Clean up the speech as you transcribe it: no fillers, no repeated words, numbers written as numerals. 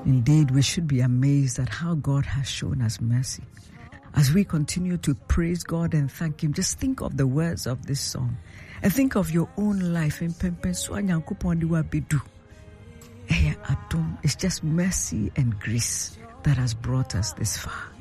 Indeed, we should be amazed at how God has shown us mercy. As we continue to praise God and thank Him, just think of the words of this song and think of your own life. It's just mercy and grace that has brought us this far.